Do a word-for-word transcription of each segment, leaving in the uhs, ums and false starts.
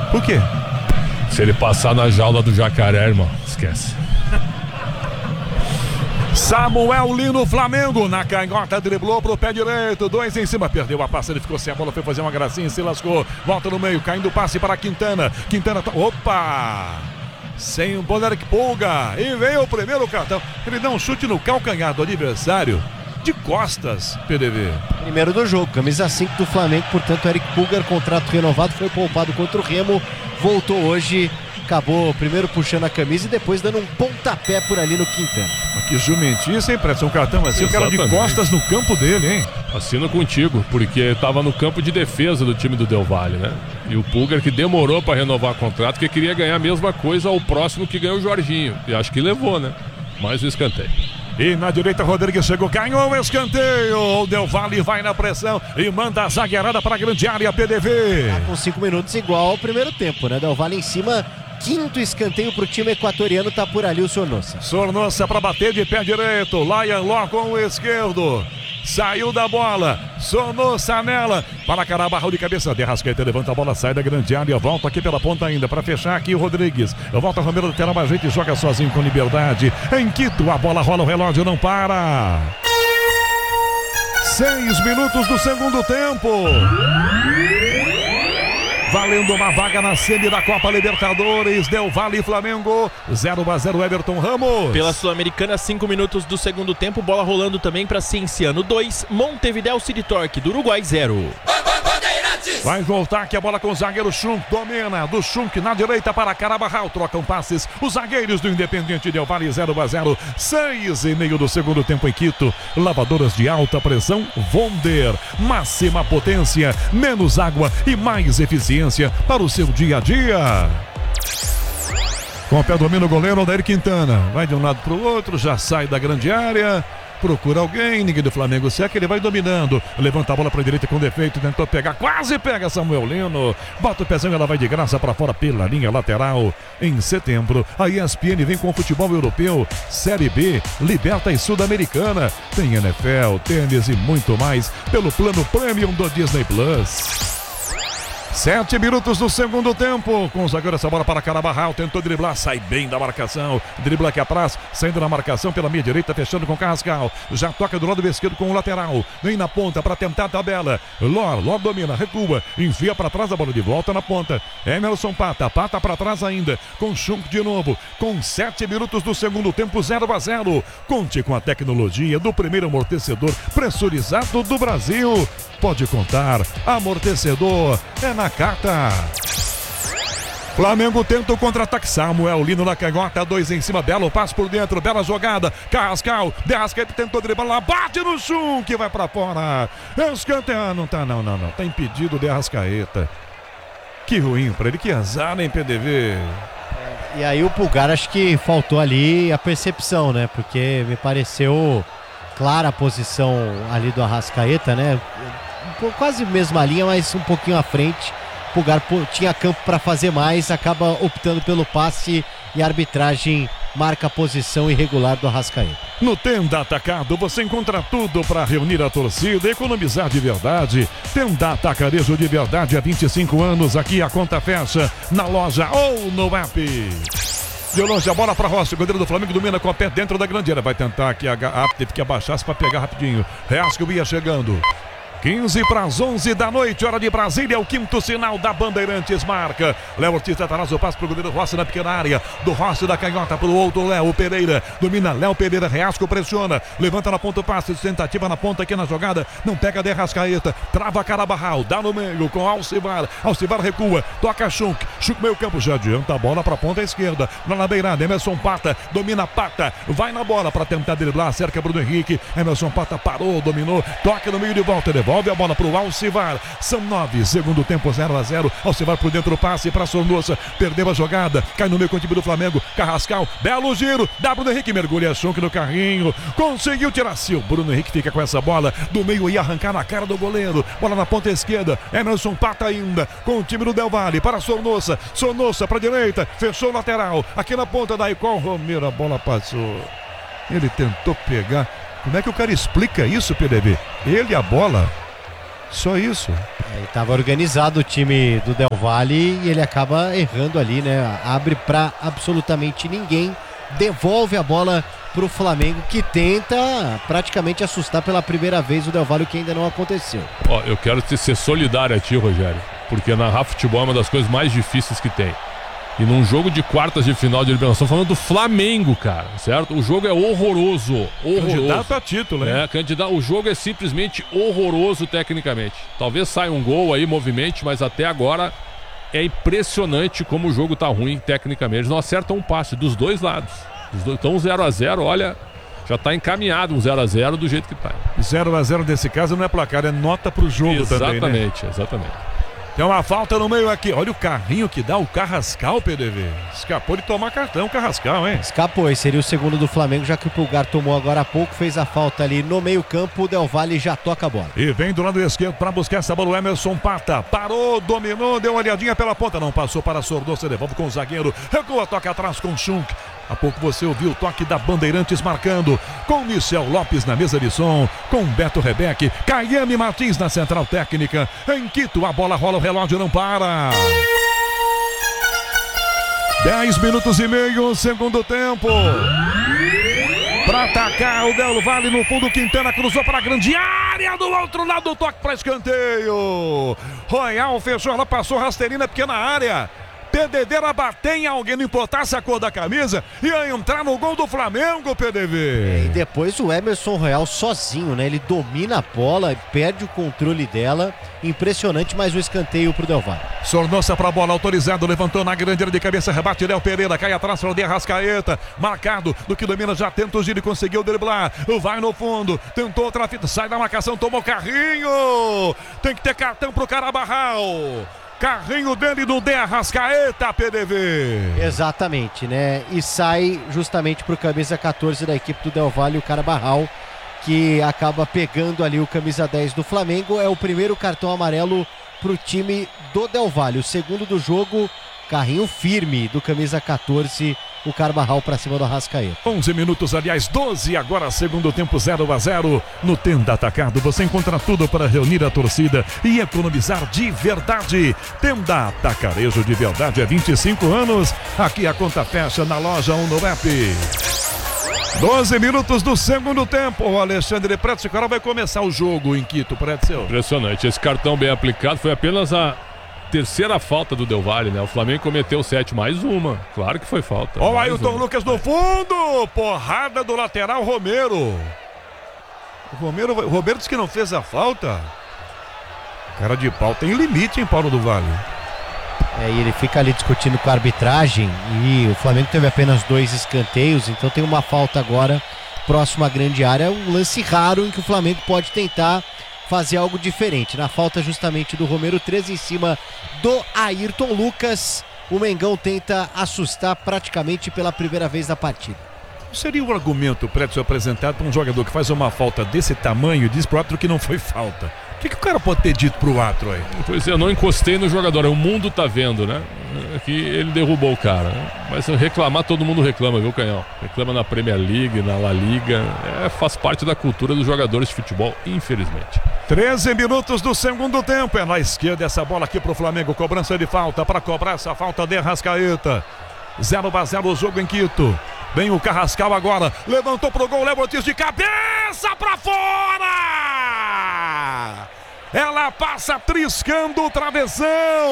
Por quê? Se ele passar na jaula do jacaré, irmão, esquece. Samuel Lino, Flamengo, na canhota, driblou pro pé direito, dois em cima, perdeu a passe, ele ficou sem a bola, foi fazer uma gracinha, se lascou, volta no meio, caindo o passe para Quintana, Quintana, to... opa, sem o Boneric Pulga, e veio o primeiro cartão, ele dá um chute no calcanhar do adversário, de costas, P D V. Primeiro do jogo, camisa cinco do Flamengo, portanto, Eric Pulgar, contrato renovado, foi poupado contra o Remo, voltou hoje, acabou primeiro puxando a camisa e depois dando um pontapé por ali no Quintana. Que jumentice, hein, Pressa? Um cartão assim, o cara de costas no campo dele, hein? Assino contigo, porque tava no campo de defesa do time do Del Valle, né? E o Pulgar que demorou para renovar o contrato, porque queria ganhar a mesma coisa ao próximo que ganhou o Jorginho. E acho que levou, né? Mais um escanteio. E na direita, Rodrigues chegou, ganhou o escanteio. O Del Valle vai na pressão e manda a zagueirada para a grande área, P D V. Tá com cinco minutos igual ao primeiro tempo, né? Del Valle em cima, quinto escanteio para o time equatoriano, tá por ali o Sornosa. Sornosa para bater de pé direito, Lion Ló com o esquerdo. Saiu da bola, Sornosa nela, para Carabarro de cabeça, De Arrascaeta levanta a bola, sai da grande área, volta aqui pela ponta ainda, para fechar aqui o Rodrigues, volta Romero, lateral mais gente, joga sozinho com liberdade, em Quito, a bola rola, o relógio não para. Seis minutos do segundo tempo. Valendo uma vaga na semi da Copa Libertadores, Del Valle e Flamengo, zero a zero, Everton Ramos. Pela Sul-Americana, cinco minutos do segundo tempo, bola rolando também para Cienciano dois, Montevideo City Torque, do Uruguai zero. Vai voltar aqui a bola com o zagueiro Schunk, domina do Schunk na direita para Carabarral, trocam passes os zagueiros do Independiente Del Valle, zero a zero, seis e meio do segundo tempo em Quito, lavadoras de alta pressão Wonder, máxima potência, menos água e mais eficiência para o seu dia a dia. Com o pé domina o goleiro Odair Quintana, vai de um lado para o outro, já sai da grande área, procura alguém, ninguém do Flamengo seca, ele vai dominando, levanta a bola para a direita com defeito, tentou pegar, quase pega Samuel Lino, bota o pezão e ela vai de graça para fora pela linha lateral. Em setembro, a E S P N vem com o futebol europeu, Série B, Liberta e Sul-Americana, tem N F L, tênis e muito mais pelo plano Premium do Disney Plus. Sete minutos do segundo tempo, com o zagueiro essa bola para Carabarral, tentou driblar, sai bem da marcação, dribla aqui atrás, saindo na marcação pela minha direita, fechando com Carrascal, já toca do lado esquerdo com o lateral, vem na ponta para tentar a tabela, Lor, Lor domina, recua, envia para trás a bola de volta na ponta, Emerson Pata, Pata para trás ainda, com Schunk de novo, com sete minutos do segundo tempo, zero a zero, conte com a tecnologia do primeiro amortecedor pressurizado do Brasil, pode contar, amortecedor é na carta. Flamengo tenta o contra-ataque, Samuel Lino na canhota, dois em cima, belo passo por dentro, bela jogada, Carrascal, De Arrascaeta tentou driblar lá, bate no chum, que vai pra fora, escanteio, não tá não, não, não, tá impedido o De Arrascaeta, que ruim pra ele, que azar, hein, P D V. E aí o Pulgar, acho que faltou ali a percepção, né, porque me pareceu clara a posição ali do Arrascaeta, né, quase mesma linha, mas um pouquinho à frente. Pulgar tinha campo para fazer mais, acaba optando pelo passe e a arbitragem marca a posição irregular do Arrascaeta. No Tenda Atacado você encontra tudo para reunir a torcida e economizar de verdade. Tenda Atacarejo de verdade há vinte e cinco anos, aqui a conta fecha na loja ou no app. De longe a bola para Rossi, o goleiro do Flamengo domina com o pé dentro da grande área, vai tentar aqui, a, a, teve que abaixar-se para pegar rapidinho. Reasco ia chegando. quinze para as onze da noite, hora de Brasília, o quinto sinal da Bandeirantes marca. Léo Ortiz atrás o passo para o goleiro Rossi na pequena área. Do Rossi da canhota para o outro Léo Pereira. Domina Léo Pereira, Reasco pressiona. Levanta na ponta o passe, tentativa na ponta aqui na jogada. Não pega De Arrascaeta. Trava Carabarral, dá no meio com Alcivar. Alcivar recua, toca Schunk. Schunk meio campo, já adianta a bola para a ponta esquerda. Lá na beirada, Emerson Pata, domina Pata. Vai na bola para tentar driblar, cerca Bruno Henrique. Emerson Pata parou, dominou. Toca no meio de volta, devolve a bola para o Alcivar. São nove, segundo tempo, zero a zero. Alcivar por dentro, passe para Sornosa. Perdeu a jogada, cai no meio com o time do Flamengo. Carrascal, belo giro. Dá Bruno Henrique, mergulha Schunk no carrinho. Conseguiu tirar seu. Bruno Henrique fica com essa bola do meio e arrancar na cara do goleiro. Bola na ponta esquerda. Emerson Pata ainda com o time do Del Valle para Sornosa. Sornosa para a direita. Fechou o lateral. Aqui na ponta da Icon Romero. A bola passou. Ele tentou pegar. Como é que o cara explica isso, P D V? Ele a bola. Só isso. É, estava organizado o time do Del Valle e ele acaba errando ali, né? Abre para absolutamente ninguém, devolve a bola pro Flamengo, que tenta praticamente assustar pela primeira vez o Del Valle, o que ainda não aconteceu. Ó, eu quero te ser solidário a ti, Rogério, porque narrar futebol é uma das coisas mais difíceis que tem. E num jogo de quartas de final de eliminação, falando do Flamengo, cara, certo? O jogo é horroroso, horroroso. Candidato a título, hein? É, candidato, o jogo é simplesmente horroroso tecnicamente. Talvez saia um gol aí, movimente, mas até agora é impressionante como o jogo tá ruim tecnicamente. Eles não acertam um passe dos dois lados. Então zero a zero, olha, já tá encaminhado um zero a zero do jeito que tá. zero a zero nesse caso não é placar, é nota pro jogo exatamente, também, né? Exatamente, exatamente. Tem uma falta no meio aqui. Olha o carrinho que dá o Carrascal, P D V. Escapou de tomar cartão o Carrascal, hein? Escapou, e seria o segundo do Flamengo, já que o Pulgar tomou agora há pouco, fez a falta ali no meio campo, o Del Valle já toca a bola. E vem do lado esquerdo para buscar essa bola o Emerson Pata. Parou, dominou, deu uma olhadinha pela ponta, não passou para Sornosa, devolve com o zagueiro, recua, toca atrás com o Schunk. Há pouco você ouviu o toque da Bandeirantes marcando, com Michel Lopes na mesa de som, com Beto Rebeque, Caiane Martins na central técnica. Em Quito, a bola rola, o relógio não para. dez minutos e meio, segundo tempo. Para atacar o Del Valle no fundo, Quintana cruzou para a grande área, do outro lado, toque para escanteio. Royal fechou, ela passou rasteirinha, pequena área. P D D era bater em alguém, não importasse a cor da camisa, ia entrar no gol do Flamengo, P D V. E depois o Emerson Royal sozinho, né? Ele domina a bola, perde o controle dela. Impressionante, mais um escanteio pro Del Valle. Sornosa pra bola, autorizado, levantou na grande área de cabeça, rebate Léo Pereira, cai atrás para o de Arrascaeta, marcado, do que domina, já tenta o giro e conseguiu driblar, vai no fundo, tentou outra fita, sai da marcação, tomou carrinho, tem que ter cartão pro Carabarral. Carrinho dele do De Arrascaeta, P D V. Exatamente, né? E sai justamente pro camisa catorze da equipe do Del Valle, o Carabarral, que acaba pegando ali o camisa dez do Flamengo. É o primeiro cartão amarelo pro time do Del Valle. O segundo do jogo, carrinho firme do camisa catorze, o Carvajal para cima do Arrascaeta. onze minutos, aliás, doze, agora segundo tempo, zero a zero. No Tenda Atacado você encontra tudo para reunir a torcida e economizar de verdade. Tenda Atacarejo de verdade, é vinte e cinco anos. Aqui a conta fecha na loja ou no app. doze minutos do segundo tempo. O Alexandre Pretzel, agora vai começar o jogo em Quito, Pretzel. Impressionante, esse cartão bem aplicado foi apenas a terceira falta do Del Valle, né? O Flamengo cometeu sete, mais uma. Claro que foi falta. Ó, o Ailton Lucas no fundo. Porrada do lateral Romero. O Romero, o Romero disse que não fez a falta. Cara de pau, tem limite, hein, Paulo do Vale? É, e ele fica ali discutindo com a arbitragem e o Flamengo teve apenas dois escanteios, então tem uma falta agora próximo à grande área, um lance raro em que o Flamengo pode tentar fazer algo diferente. Na falta justamente do Romero, três em cima do Ayrton Lucas, o Mengão tenta assustar praticamente pela primeira vez na partida. Seria o argumento, Pretzel, apresentado para um jogador que faz uma falta desse tamanho e diz pro árbitro que não foi falta? O que, que o cara pode ter dito pro árbitro aí? Pois é, eu não encostei no jogador, o mundo tá vendo, né? Que ele derrubou o cara, né? Mas reclamar, todo mundo reclama, viu, Canhão? Reclama na Premier League, na La Liga, é, faz parte da cultura dos jogadores de futebol, infelizmente. treze minutos do segundo tempo, é na esquerda essa bola aqui pro Flamengo, cobrança de falta, para cobrar essa falta de Arrascaeta. zero a zero o jogo em Quito. Vem o Carrascal agora, levantou pro gol, Léo Ortiz de cabeça pra fora! Ela passa triscando o travessão.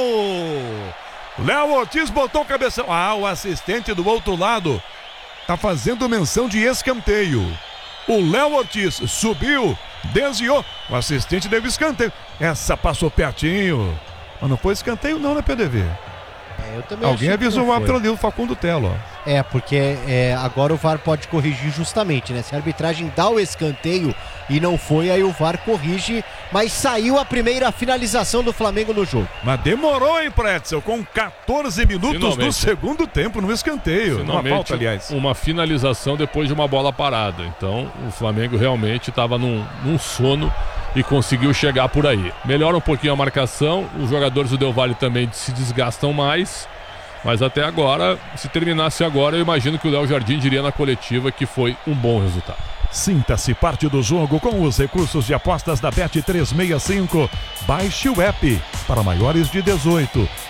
Léo Ortiz botou o cabeção. Ah, o assistente do outro lado tá fazendo menção de escanteio. O Léo Ortiz subiu, desviou. O assistente deu escanteio. Essa passou pertinho. Mas não foi escanteio não, né, P D V? É, eu também Alguém avisou o árbitro ali, o Facundo Telo, ó. É, porque é, agora o V A R pode corrigir justamente, né? Se a arbitragem dá o escanteio e não foi, aí o V A R corrige, mas saiu a primeira finalização do Flamengo no jogo. Mas demorou, hein, Pretzel? Com catorze minutos Finalmente. do segundo tempo no escanteio. Finalmente, uma falta, aliás. Uma finalização depois de uma bola parada. Então, o Flamengo realmente estava num, num sono e conseguiu chegar por aí. Melhora um pouquinho a marcação, os jogadores do Del Valle também se desgastam mais. Mas até agora, se terminasse agora, eu imagino que o Léo Jardim diria na coletiva que foi um bom resultado. Sinta-se parte do jogo com os recursos de apostas da Bet trezentos e sessenta e cinco. Baixe o app para maiores de dezoito.